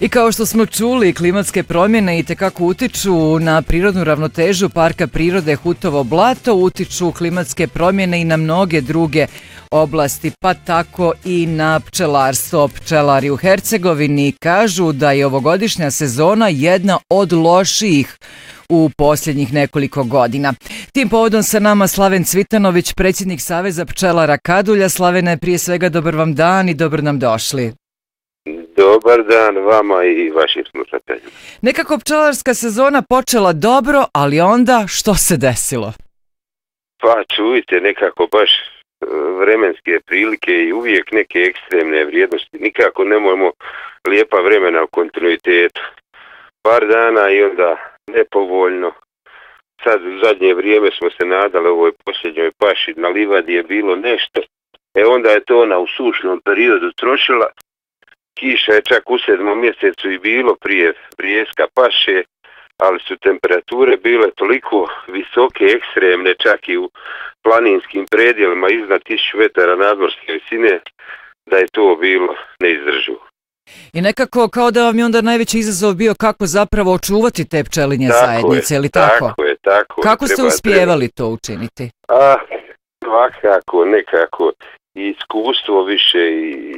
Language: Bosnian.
I kao što smo čuli, klimatske promjene itekako utiču na prirodnu ravnotežu Parka prirode Hutovo blato, utiču klimatske promjene i na mnoge druge oblasti, pa tako i na pčelarstvo. Pčelari u Hercegovini kažu da je ovogodišnja sezona jedna od lošijih u posljednjih nekoliko godina. Tim povodom sa nama Slaven Cvitanović, predsjednik Saveza pčelara Kadulja. Slavene, prije svega dobar vam dan i dobro nam došli. Dobar dan vama i vašim slušateljima. Nekako pčelarska sezona počela dobro, ali onda što se desilo? Pa čujte, nekako baš vremenske prilike i uvijek neke ekstremne vrijednosti. Nikako nemojmo lijepa vremena u kontinuitetu. Par dana i onda nepovoljno. Sad u zadnje vrijeme smo se nadali ovoj posljednjoj paši na livadi je bilo nešto. Onda je to ona u sušnom periodu trošila. Kiša je čak u 7. mjesecu i bilo prije vrijeska paše, ali su temperature bile toliko visoke, ekstremne, čak i u planinskim predjelima iznad 1000 metara nadmorske visine, da je to bilo neizdrživo. I nekako kao da vam je onda najveći izazov bio kako zapravo očuvati te pčelinje zajednice, ili tako? Tako. Kako ste uspijevali to učiniti? Svakako, nekako i iskustvo više